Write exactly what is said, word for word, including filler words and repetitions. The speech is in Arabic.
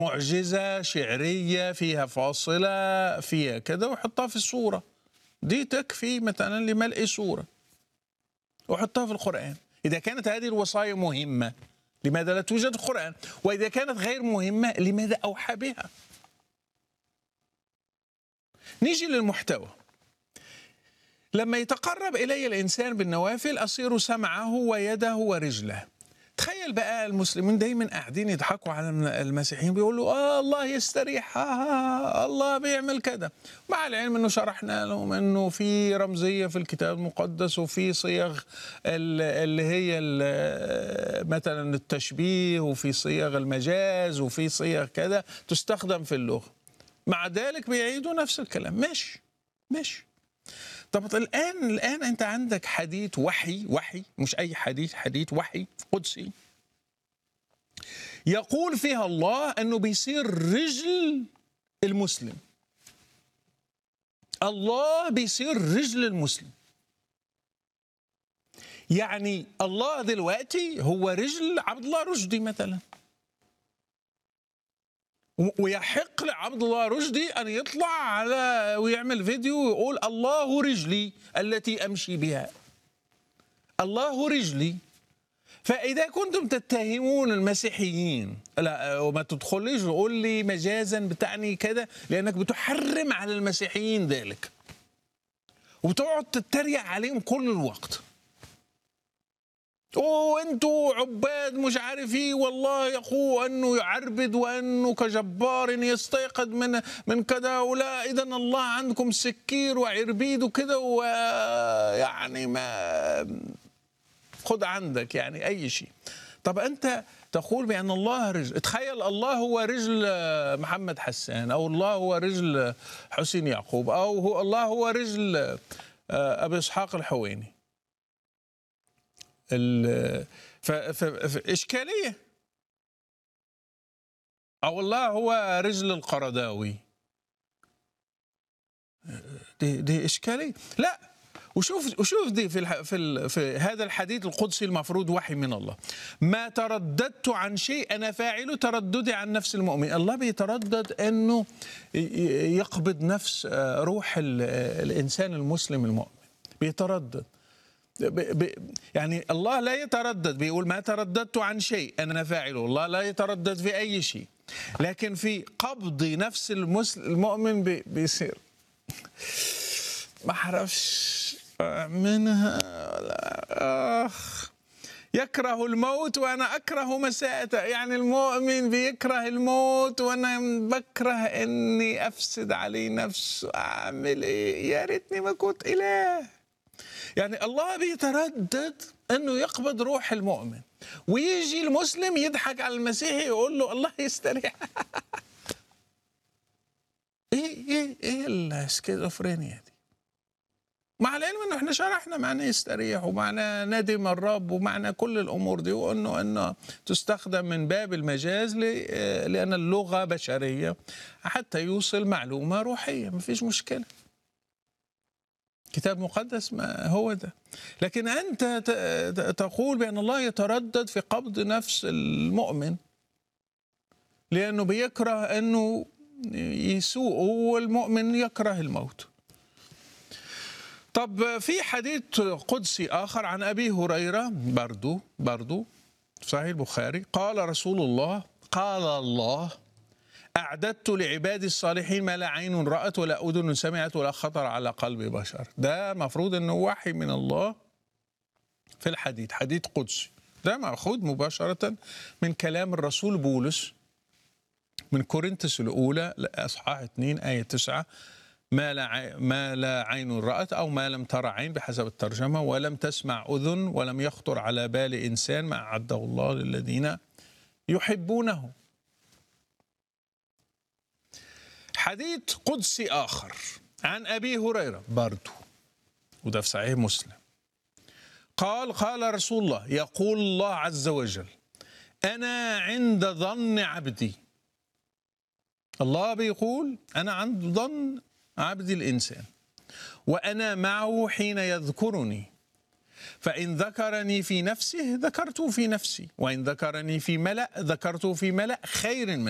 معجزة شعرية فيها فاصلة فيها كذا وحطها في السورة دي تكفي مثلا لملء سورة وحطها في القرآن. إذا كانت هذه الوصايا مهمة لماذا لا توجد في القرآن؟ وإذا كانت غير مهمة لماذا أوحى بها؟ نيجي للمحتوى. لما يتقرب إلي الإنسان بالنوافل أصير سمعه ويده ورجله. تخيل بقى المسلمين دايما قاعدين يضحكوا على المسيحيين بيقولوا آه الله يستريح آه, آه الله بيعمل كذا، مع العلم انه شرحنا لهم انه في رمزيه في الكتاب المقدس وفي صيغ اللي هي مثلا التشبيه وفي صيغ المجاز وفي صيغ كذا تستخدم في اللغه، مع ذلك بيعيدوا نفس الكلام. ماشي ماشي. طب الآن الآن أنت عندك حديث وحي وحي مش أي حديث، حديث وحي قدسي يقول فيها الله أنه بيصير رجل المسلم. الله بيصير رجل المسلم، يعني الله دلوقتي هو رجل عبد الله رشدي مثلا، ويحق لعبد الله رشدي أن يطلع على ويعمل فيديو ويقول الله رجلي التي أمشي بها، الله رجلي. فإذا كنتم تتهمون المسيحيين، لا وما تدخليش تقول لي مجازا بتعني كذا، لأنك بتحرم على المسيحيين ذلك وبتقعد تتريق عليهم كل الوقت. وانتوا عباد مش عارف ايه، والله يقول انه يعربد وانه كجبار يستيقظ من من كذا، ولا اذا الله عندكم سكير وعربيد وكذا، ويعني ما خد عندك يعني اي شيء. طب انت تقول بان الله رجل، تخيل الله هو رجل محمد حسان، او الله هو رجل حسين يعقوب، او هو الله هو رجل ابي اسحاق الحويني. فإشكالية. أو الله هو رجل القرداوي، دي, دي إشكالية. لا، وشوف وشوف دي في الح في, ال في هذا الحديث القدسي المفروض وحي من الله. ما ترددت عن شيء أنا فاعله ترددي عن نفس المؤمن. الله بيتردد أنه يقبض نفس روح الإنسان المسلم المؤمن، بيتردد. يعني الله لا يتردد، بيقول ما ترددت عن شيء أنا فاعله. الله لا يتردد في أي شيء، لكن في قبض نفس المؤمن بيصير ما أعرفش منها. آخ يكره الموت وأنا أكره مساءته. يعني المؤمن بيكره الموت وأنا بكره إني أفسد عليه نفسه. أعمل إيه؟ يا ريتني ما كنت إله. يعني الله بيتردد انه يقبض روح المؤمن، ويجي المسلم يضحك على المسيحي يقول له الله يستريح. ايه ايه ايه السكيزوفرينيا دي؟ مع العلم انه احنا شرحنا معنى يستريح ومعنى ندم الرب ومعنى كل الامور دي، وانه انه تستخدم من باب المجاز لان اللغه بشريه حتى يوصل معلومه روحيه، ما فيش مشكله. كتاب مقدس ما هو ده. لكن أنت تقول بأن الله يتردد في قبض نفس المؤمن لأنه بيكره أنه يسوء، والمؤمن يكره الموت. طب في حديث قدسي آخر عن أبي هريرة برضو برضو صحيح البخاري، قال رسول الله قال الله أعددت لعبادي الصالحين ما لا عين رأت ولا أذن سمعت ولا خطر على قلب بشر. ده مفروض أنه وحي من الله في الحديث، حديث قدسي. ده مأخوذ مباشرة من كلام الرسول بولس من كورنثوس الأولى أصحاح اثنين آية تسعة، ما لا ما لا عين رأت أو ما لم ترى عين بحسب الترجمة، ولم تسمع أذن ولم يخطر على بال إنسان ما أعده الله للذين يحبونه. حديث قدسي آخر عن أبي هريرة برضو، وده في صحيح مسلم، قال قال رسول الله يقول الله عز وجل أنا عند ظن عبدي. الله بيقول أنا عند ظن عبدي الإنسان وأنا معه حين يذكرني، فإن ذكرني في نفسه ذكرته في نفسي، وإن ذكرني في ملأ ذكرته في ملأ خير من